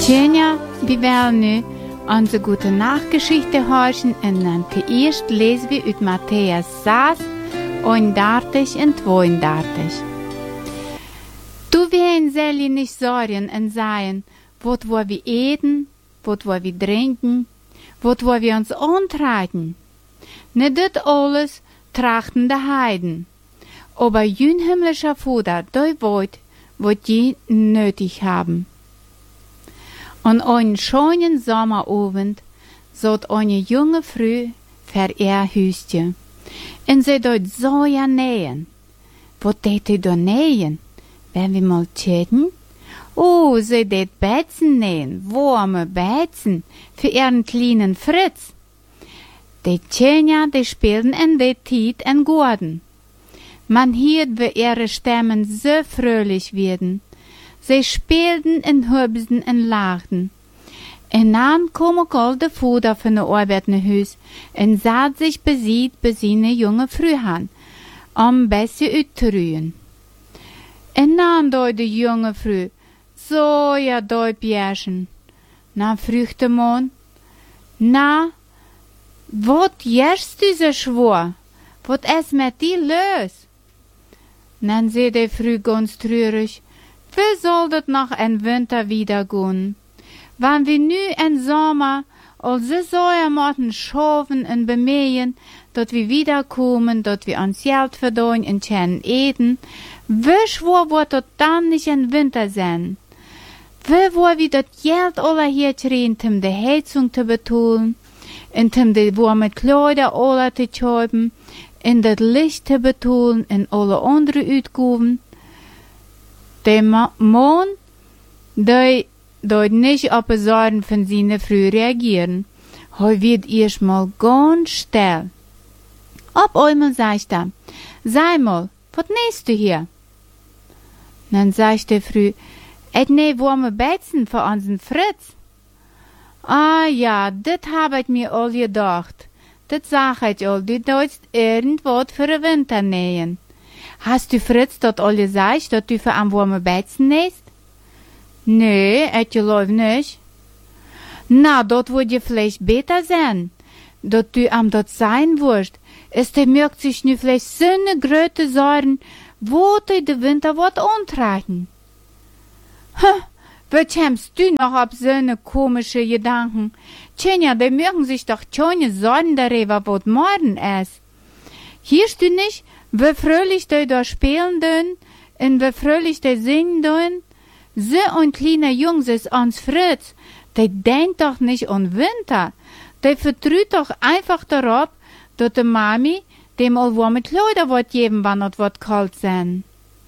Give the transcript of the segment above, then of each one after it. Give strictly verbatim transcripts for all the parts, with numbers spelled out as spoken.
Tjenja, wir wollen nu onze gute Nachtgeschichte horchen en dan eerst lesen wir uit Matthäus zes, eenendertig en tweeëndertig. Du werden selli nicht sorgen en sagen, wat wo wir eten, wat wo wir trinken, wat wo wir uns antreiben. Ne dit alles trachten de Heiden. Aber jün himmlischer Vater, der weet, wat die nötig haben. An einen schönen Sommerabend satt eine junge Frau vor ihr Hüstje. Und sie dort so ja nähen. Was tät sie da nähen? Wenn wir mal chatten? Oh, sie tät Betzen nähen, warme Betzen, für ihren kleinen Fritz. Die Tjenja, die spielten in der Tiet en Gorden. Man hielt, wie ihre Stimmen so fröhlich werden. Sie spielten en hübsen en lachten. En dan kom ook al de vader van de arbeid naar huis en zat zich beziet bij zijn jonge vrouw aan, om beetje uit te ruien. En dan dooi de jonge vrouw, zo ja dooi pjersen. Dan vroeg de man, na, wat jerst u zo schwoor? Wat is met die leus? Dan zei de vrouw ganz treurig, wie soll dat noch en winter wieder gehen? Wann wir nu en Sommer al so sehr mochten schaffen en bemähen, dat wir wiederkommen, dat wir uns Geld verdienen en schön eten, wie schwor wird dat dann nicht en Winter sein? Wie wo wir dat Geld alle hier kriegen, um die Heizung zu betalen, und um die warme Kleider alle zu kaufen, und das Licht zu betalen, und alle andere Ausgaben? Der Mann, der dort nicht auf die Sorgen von seiner Frau reagieren. Er wird erstmal ganz still. Auf einmal sagt er, sei mal, was nähst du hier? Dann sagt die Frau, ich näh warme Betzen für unseren Fritz. Ah ja, das hab ich mir all gedacht. Das sag ich all, du sollst irgendwas für den Winter nähen. Hast du Fritz dort all gesagt, dass du für ein warme Betzen nähst? Nee, ich glaube nicht. Na, dort würde vielleicht besser sein, dass du am dort sein wirst. Es mögt sich nu vielleicht so eine große Sorgen, wo du den Winter wird antragen. Ha, was kommst du noch auf so eine komische Gedanken? Tjenja, die mögen sich doch keine Sorgen darüber, was morgen ist. Hörst du nicht, wie fröhlich die da spielen dürfen und wie fröhlich die singen dürfen? So ein kleiner Jungs ist ans Fritz, der denkt doch nicht an Winter. Der vertraut doch einfach darauf, dass die Mami dem all warme Kleider wird geben, wann es wird kalt sein.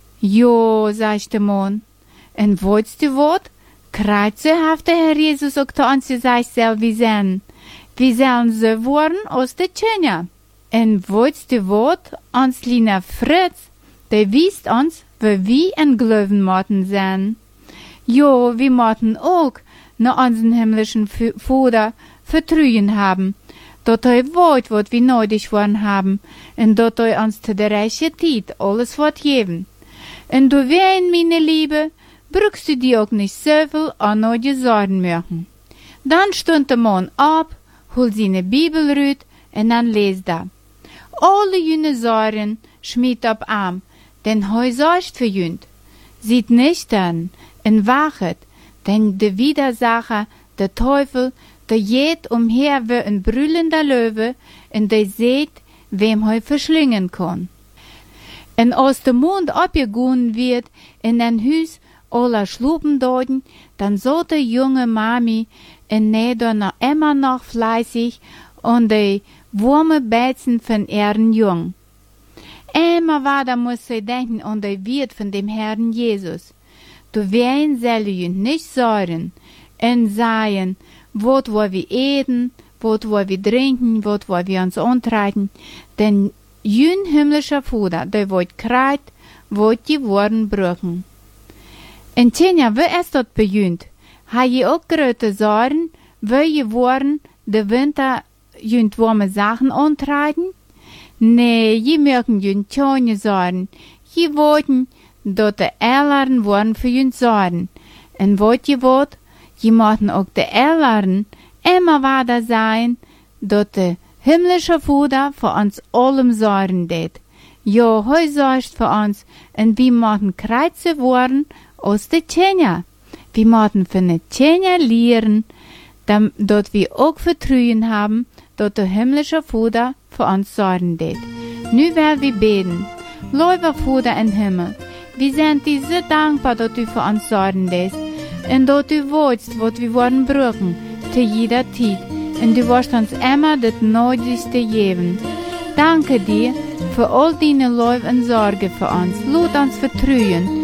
Jo, sagt der Mann. Und weißt du was? Kreuzerhaft der Herr Jesus auch zu uns gesagt soll, wie sein. Wir sollen so worden aus der Tjenja. Und weißt du was? Uns kleiner Fritz, der wisst uns, wie wir in Glauben mochten sein. Jo, wir mochten auch nach unseren himmlischen Vater vertrauen haben, dass er weiß, was wir nötig worden haben, und dass er uns zu der rechten Zeit alles wird geben. Und du weißt, meine Liebe, brauchst du dir auch nicht so viel an neue Sorgen machen. Dann stund der Mann ab, holt seine Bibel raus, und dann lest er. Alle jene Sorgen schmied ab Arm, denn er sorgt für jünd. Sieht nicht dann, en wachet, denn de Widersacher, der Teufel, der geht umher wie ein brüllender Löwe, und der seht, wem er verschlingen kann. Und aus dem Mund abgegangen wird, in ein Hüs aller Schlupen deuten, dann so die junge Mami in Neder noch immer noch fleißig und die warme Betzen von ihren Jungen. Immer weiter muss sie denken an die Wirt von dem Herrn Jesus. Du werden selten nicht sorgen und sagen, was wo wir eten, was wo wir trinken, was wo wir uns antreiben, denn jün himmlischer Vater, der wird kreit, wird die Worten brüchen. Und Tjenja, wie ist das bejunt? Ha je auch große Sorgen, wie je Worten de Winter jünt warme Sachen antreiben? Nee, je mögen jünt keine Sorgen, je wollten, dat de eilaren worden voor jun zorgen. En wat je wat, Je moeten ook de Älteren immer weiter sein, dat de himmlische Vater für uns allem sorgen det. Ja, hij sorgt für uns, und wir müssen kreuzen worden aus de Tjener. Wir müssen von de Tjener lernen, dat wir auch Vertrauen haben, dat der himmlische Vater für uns sorgen det. Nu will wir beten. Lieber Vater im Himmel, wir sind dir so dankbar, dass du für uns sorgen lässt und dass du weißt, was wir wollen brauchen, zu jeder Zeit. Und du wirst uns immer das Nötigste geben. Danke dir für all deine Liebe und Sorge für uns. Lass uns vertrauen